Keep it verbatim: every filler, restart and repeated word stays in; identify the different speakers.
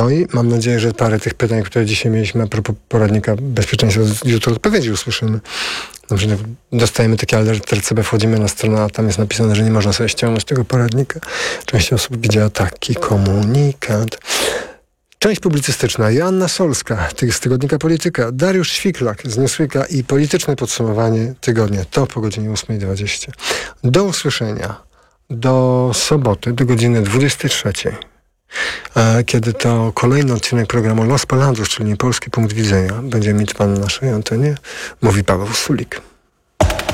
Speaker 1: niepokoi. Mam nadzieję, że parę tych pytań, które dzisiaj mieliśmy a propos poradnika bezpieczeństwa, jutro odpowiedzi usłyszymy. Na przykład dostajemy taki alert R C B, wchodzimy na stronę, a tam jest napisane, że nie można sobie ściągnąć tego poradnika. Część osób widziała taki komunikat. Część publicystyczna. Joanna Solska z tygodnika Polityka, Dariusz Świklak z Newsweeka i polityczne podsumowanie tygodnia. To po godzinie ósma dwadzieścia. Do usłyszenia. Do soboty, do godziny dwudziestej trzeciej. Kiedy to kolejny odcinek programu Los Polados, czyli Polski Punkt Widzenia, będzie mieć pan na naszej antenie, mówi Paweł Sulik.